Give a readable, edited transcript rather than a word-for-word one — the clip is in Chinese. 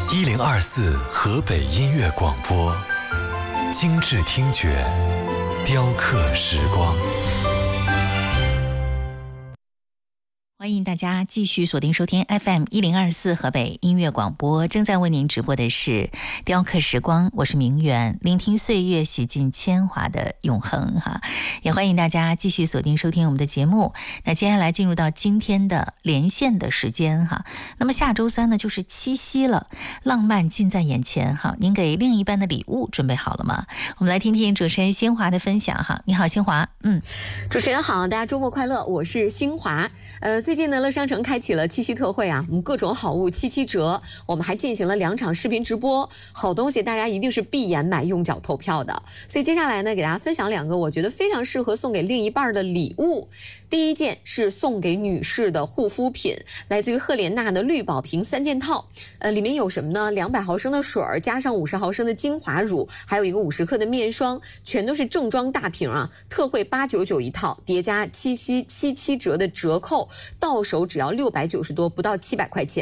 1024河北音乐广播，精致听觉，雕刻时光。 欢迎大家继续锁定收听 FM 1024河北音乐广播，正在为您直播的是雕刻时光，我是明媛，聆听岁月洗尽铅华的永恒哈。也欢迎大家继续锁定收听我们的节目。那接下来进入到今天的连线的时间哈。那么下周三呢就是七夕了，浪漫近在眼前哈。您给另一半的礼物准备好了吗？我们来听听主持人新华的分享哈。你好，新华。 主持人好，大家周末快乐，我是新华。最近呢，乐商城开启了七夕特惠啊，我们各种好物7人，我们还进行了2场视频直播，好东西大家一定是闭眼买，用脚投票的。所以接下来呢，给大家分享2个我觉得非常适合送给另一半的礼物。第一件是送给女士的护肤品，来自于赫莲娜的绿宝瓶3件套，里面有什么呢？200毫升的水加上50毫升的精华乳，还有一个50克的面霜，全都是正装大瓶啊，特惠899一套，叠加七夕77折的折扣，到手只要690多，不到700块钱。